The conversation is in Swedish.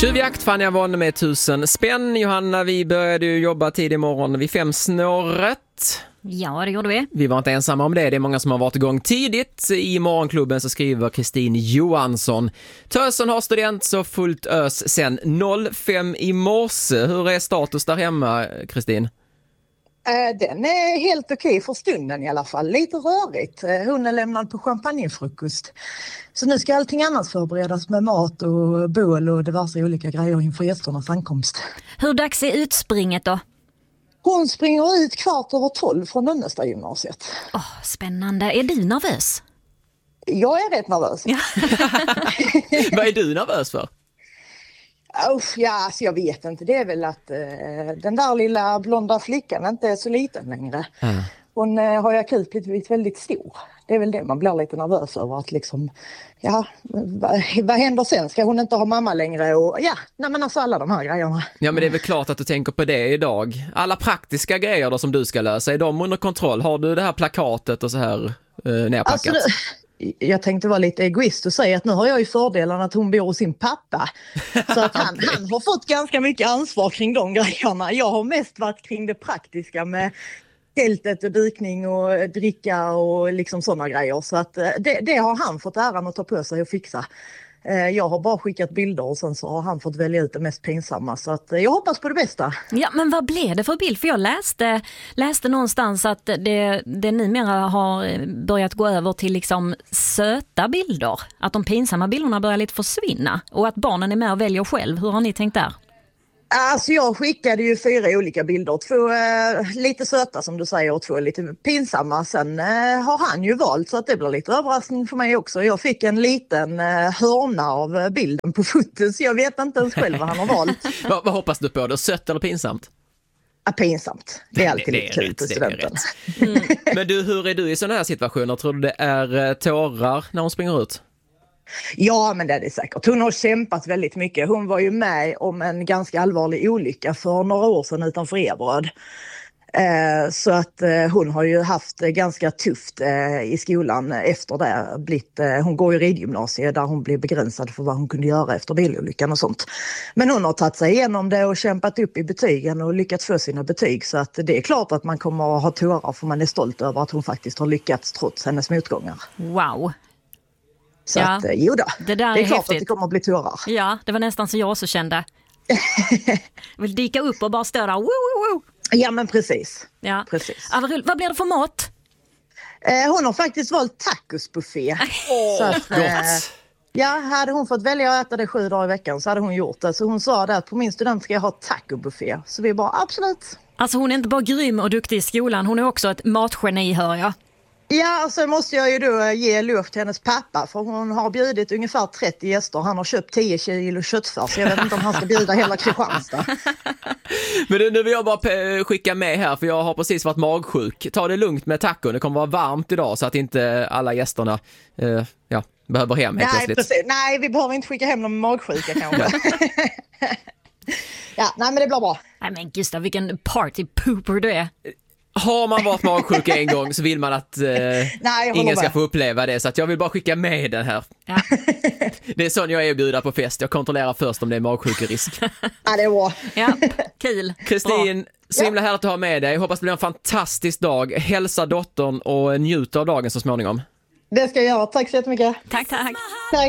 Tjuvjakt fann jag vann med 1000 spänn. Johanna, vi började ju jobba tidigt i morgon vid 5-snåret. Ja, det gjorde vi. Vi var inte ensamma om det. Det är många som har varit igång tidigt. I morgonklubben så skriver Kristin Johansson: Tösen har student så fullt ös sen 05 i morse. Hur är status där hemma, Kristin? Den är helt okej för stunden i alla fall. Lite rörigt. Hon är lämnad på champagnefrukost. Så nu ska allting annat förberedas med mat och bål och diverse olika grejer inför gästernas ankomst. Hur dags är utspringet då? Hon springer ut 11:15 från Önnesta gymnasiet. Spännande. Är du nervös? Jag är rätt nervös. Ja. Vad är du nervös för? Jag vet inte. Det är väl att den där lilla blonda flickan inte är så liten längre. Hon har ju akut blivit väldigt stor. Det är väl det man blir lite nervös över. Att liksom, vad händer sen? Ska hon inte ha mamma längre? Och alla de här grejerna. Ja, men det är väl klart att du tänker på det idag. Alla praktiska grejer då som du ska lösa, är de under kontroll? Har du det här plakatet och så här nerpackat? Alltså, jag tänkte vara lite egoist och säga att nu har jag ju fördelen att hon bor hos sin pappa. Så att han har fått ganska mycket ansvar kring de grejerna. Jag har mest varit kring det praktiska med tältet och dykning och dricka och liksom sådana grejer. Så att det har han fått äran att ta på sig och fixa. Jag har bara skickat bilder och sen så har han fått välja ut det mest pinsamma. Så att jag hoppas på det bästa. Ja, men vad blev det för bild? För jag läste någonstans att det numera har börjat gå över till liksom söta bilder. Att de pinsamma bilderna börjar lite försvinna. Och att barnen är med och väljer själv. Hur har ni tänkt där? Alltså jag skickade ju 4 olika bilder. 2 lite söta som du säger och 2 lite pinsamma. Sen har han ju valt så att det blir lite överraskning för mig också. Jag fick en liten hörna av bilden på foten så jag vet inte ens själv vad han har valt. Vad hoppas du på då? Sött eller pinsamt? Pinsamt. Det är alltid lite kul för studenten. Men du, hur är du i sådana här situationer? Tror du det är tårar när hon springer ut? Ja, men det är det säkert. Hon har kämpat väldigt mycket. Hon var ju med om en ganska allvarlig olycka för några år sedan utanför Ebröd. Så att hon har ju haft ganska tufft i skolan efter det. Hon går i ridgymnasiet där hon blev begränsad för vad hon kunde göra efter bilolyckan och sånt. Men hon har tagit sig igenom det och kämpat upp i betygen och lyckats få sina betyg. Så att det är klart att man kommer att ha tårar för man är stolt över att hon faktiskt har lyckats trots hennes motgångar. Wow. Så att, jo då, det är klart häftigt. att det kommer att bli tårar. Ja, det var nästan så jag också kände. Jag vill dyka upp och bara stå där. Woo, woo, woo. Ja, men precis. Ja. Precis. Vad blir det för mat? Hon har faktiskt valt tacosbuffé. Så att, hade hon fått välja att äta det 7 dagar i veckan så hade hon gjort det. Så hon sa det att på min student ska jag ha tacobuffé. Så vi bara, absolut. Alltså hon är inte bara grym och duktig i skolan, hon är också ett matgeni, hör jag. Ja, så måste jag ju då ge luft till hennes pappa för hon har bjudit ungefär 30 gäster. Han har köpt 10 kilo köttfärs. Jag vet inte om han ska bjuda hela Kristianstad. Men nu vill jag bara skicka med här för jag har precis varit magsjuk. Ta det lugnt med tacon. Det kommer vara varmt idag så att inte alla gästerna behöver hem helt plötsligt. Precis. Nej, vi behöver inte skicka hem någon magsjuka kanske. Men det blir bra. Nej men Gustav, vilken partypooper du är. Har man varit magsjuk en gång så vill man att ingen ska få uppleva det. Så att jag vill bara skicka med den här. Ja. Det är sån jag är bjuda på fest. Jag kontrollerar först om det är magsjukerisk. Ja, det är bra. Ja, kul. Kristin, så himla härligt att ha med dig. Hoppas det blir en fantastisk dag. Hälsa dottern och njut av dagen så småningom. Det ska jag göra. Tack så jättemycket. Tack. Tack.